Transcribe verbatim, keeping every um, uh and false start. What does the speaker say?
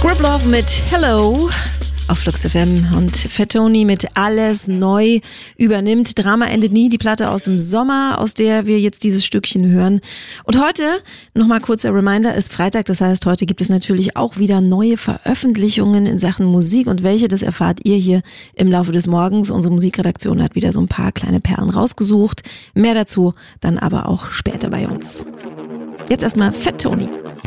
Love mit Hello auf Flux F M und Fat Tony mit Alles neu übernimmt. Drama endet nie, die Platte aus dem Sommer, aus der wir jetzt dieses Stückchen hören. Und heute, nochmal kurzer Reminder, ist Freitag, das heißt, heute gibt es natürlich auch wieder neue Veröffentlichungen in Sachen Musik und welche, das erfahrt ihr hier im Laufe des Morgens. Unsere Musikredaktion hat wieder so ein paar kleine Perlen rausgesucht. Mehr dazu dann aber auch später bei uns. Jetzt erstmal Fat Tony.